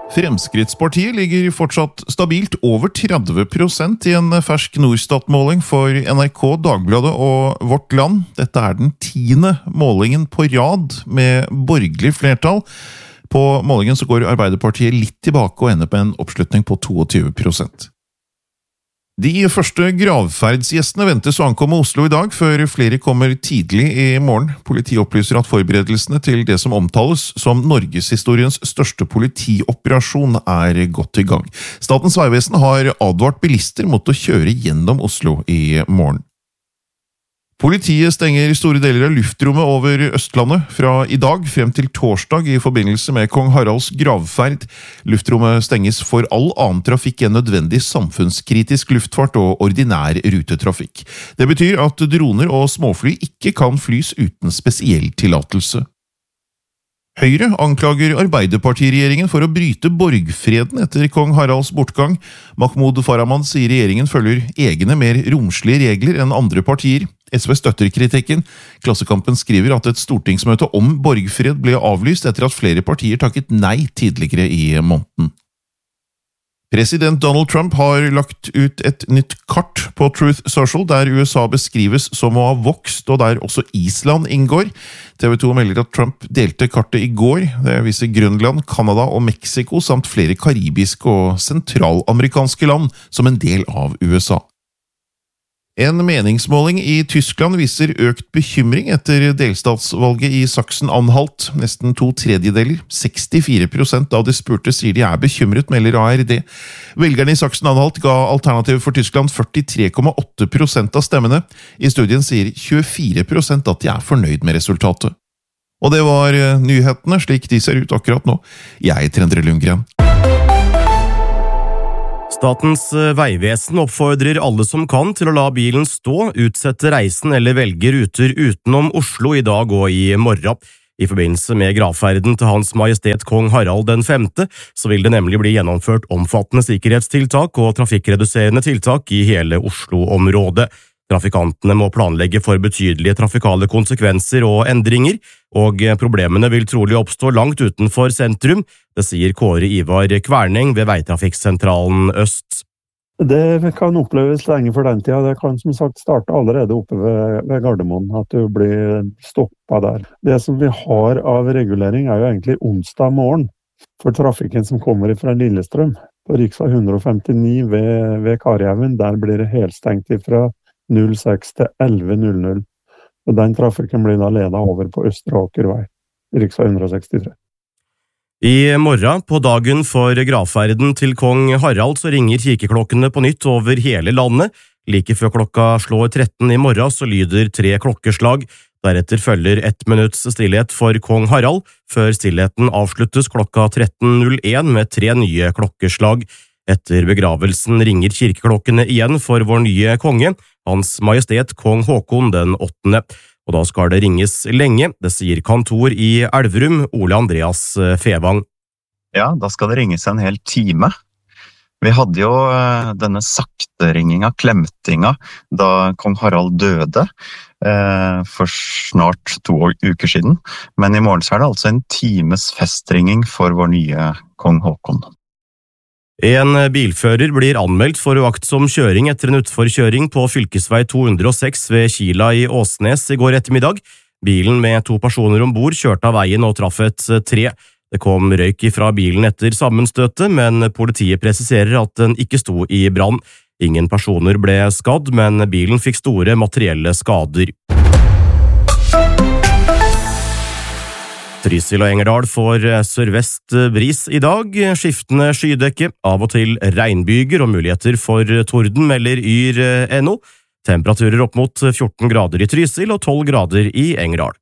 Fremskrittspartiet ligger fortsatt stabilt over 30% i en fersk Norstat-måling for NRK, Dagbladet og Vårt Land. Dette er den 10. målingen på rad med borgerlig flertall. På målingen så går Arbeiderpartiet litt tilbake og ender på en oppslutning på 22%. De første gravferdsgjestene ventes å ankomme Oslo i dag, før flere kommer tidlig i morgen. Politiet opplyser at forberedelsene til det som omtales som Norgeshistoriens største politioperasjon er godt i gang. Statens vegvesen har advart bilister mot å kjøre gjennom Oslo i morgen. Politiet stenger store deler av luftrommet over Østlandet fra i dag frem til torsdag i forbindelse med Kong Haralds gravferd. Luftrommet stenges for all annen trafikk enn nødvendig samfunnskritisk luftfart og ordinær rutetrafikk. Det betyr at droner og småfly ikke kan flys uten spesiell tillatelse. Høyre anklager Arbeiderpartiregjeringen for å bryte borgfreden etter kong Haralds bortgang. Mahmoud Farahmand sier regjeringen følger egne mer romslige regler enn andre partier. SV støtter kritikken. Klassekampen skriver at et stortingsmøte om borgfred ble avlyst etter at flere partier takket nei tidligere i måneden. President Donald Trump har lagt ut et nytt kart på Truth Social, der USA beskrives som å ha vokst, og der også Island inngår. TV 2 melder at Trump delte kartet i går. Det viser Grønland, Kanada og Mexico, samt flere karibiske og sentralamerikanske land som en del av USA. En meningsmåling i Tyskland viser økt bekymring etter delstatsvalget i Sachsen-Anhalt. Nesten 2/3, 64% av de spurte sier de er bekymret, melder ARD. Velgerne i Sachsen-Anhalt ga alternativet for Tyskland 43,8% av stemmene. I studien sier 24% at de er fornøyd med resultatet. Og det var nyhetene slik de ser ut akkurat nå. Jeg heter Endre Lundgren. Statens vegvesen oppfordrer alle som kan til å la bilen stå, utsette reisen eller velge ruter utenom Oslo i dag og i morgen. I forbindelse med gravferden til Hans Majestet Kong Harald den 5., så vil det nemlig bli gjennomført omfattende sikkerhetstiltak og trafikkreduserende tiltak i hele Oslo-området. Trafikantene må planlegge for betydelige trafikale konsekvenser og endringer, og problemene vil trolig oppstå langt utenfor sentrum, det sier Kåre Ivar Kverneng ved Veitrafikksentralen Øst. Det kan oppleves lenge for den tida. Det kan som sagt starte allerede oppe ved Gardermoen, at du blir stoppet der. Det som vi har av regulering er jo egentlig onsdag morgen for trafikken som kommer fra Lillestrøm. På riksvei 159 ved Karihaugen, der blir det helstengt fra 06 til 11.00. Og den trafikken blir da ledet over på Østre Åkervei, riksvei 163. I morgen, på dagen for gravferden til kong Harald, så ringer kirkeklokkene på nytt over hele landet. Like før klokka slår 13 i morgen, så lyder 3 klokkeslag. Deretter følger 1 minutts stillhet for kong Harald, før stillheten avsluttes klokka 13.01 med 3 nye klokkeslag. Etter begravelsen ringer kirkeklokkene igjen for vår nye konge, Hans Majestet Kong Håkon den 8. Og da skal det ringes lenge, det sier kantor i Elverum, Ole Andreas Fevang. Ja, da skal det ringes en hel time. Vi hadde jo denne sakteringinga, klemtinga, da kong Harald døde for snart 2 uker siden. Men i morgen så er det altså en times festringing for vår nye kong Håkon. En bilfører blir anmeldt for uaktsom kjøring etter en utforkjøring på fylkesvei 206 ved Kila i Åsnes i går ettermiddag. Bilen med 2 personer ombord kjørte av veien og traff et tre. Det kom røyk fra bilen etter sammenstøtet, men politiet presiserer at den ikke sto i brann. Ingen personer ble skadd, men bilen fikk store materielle skader. Trysil og Engerdal får sørvest bris i dag, skiftende skydekke, av og til regnbyger og muligheter for torden, melder Yr.no. Temperaturer opp mot 14 grader i Trysil og 12 grader i Engerdal.